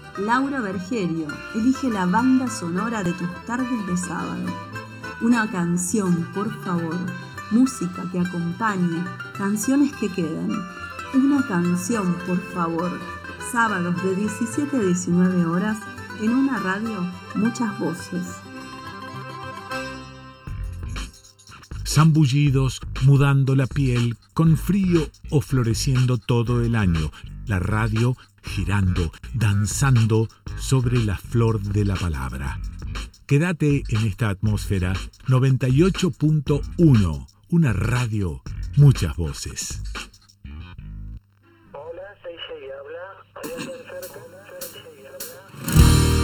Laura Bergerio elige la banda sonora de tus tardes de sábado. Una canción, por favor. Música que acompañe, canciones que queden. Una canción, por favor. Sábados de 17 a 19 horas en una radio, muchas voces. Zambullidos, mudando la piel, con frío o floreciendo todo el año. La radio girando, danzando sobre la flor de la palabra. Quédate en esta atmósfera 98.1, una radio, muchas voces.